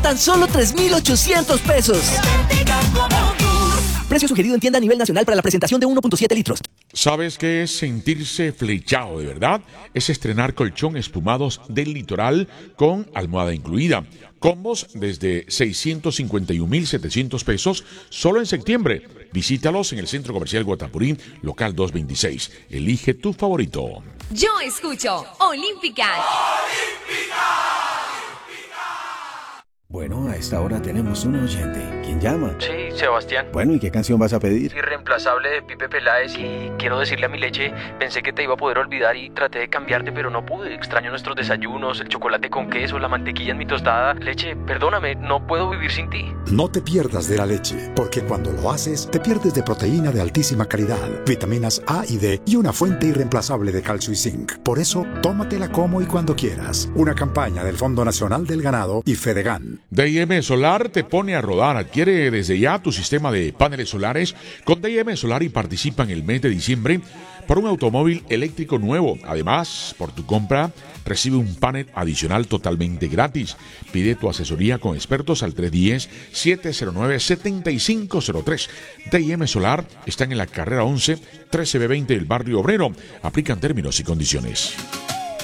tan solo 3,800 pesos. Precio sugerido en tienda a nivel nacional para la presentación de 1.7 litros. ¿Sabes qué es sentirse flechado de verdad? Es estrenar colchón espumados del Litoral con almohada incluida. Combos desde 651,700 pesos solo en septiembre. Visítalos en el Centro Comercial Guatapurí, local 226. Elige tu favorito. Yo escucho Olímpica. Bueno, a esta hora tenemos un oyente. ¿Quién llama? Sí, Sebastián. Bueno, ¿y qué canción vas a pedir? Irreemplazable de Pipe Peláez y quiero decirle a mi leche, pensé que te iba a poder olvidar y traté de cambiarte, pero no pude. Extraño nuestros desayunos, el chocolate con queso, la mantequilla en mi tostada. Leche, perdóname, no puedo vivir sin ti. No te pierdas de la leche, porque cuando lo haces, te pierdes de proteína de altísima calidad, vitaminas A y D y una fuente irreemplazable de calcio y zinc. Por eso, tómatela como y cuando quieras. Una campaña del Fondo Nacional del Ganado y Fedegan. D&M Solar te pone a rodar. Adquiere desde ya tu sistema de paneles solares con D&M Solar y participa en el mes de diciembre por un automóvil eléctrico nuevo. Además, por tu compra, recibe un panel adicional totalmente gratis. Pide tu asesoría con expertos al 310-709-7503. D&M Solar están en la carrera 11, 13B20 del Barrio Obrero. Aplican términos y condiciones.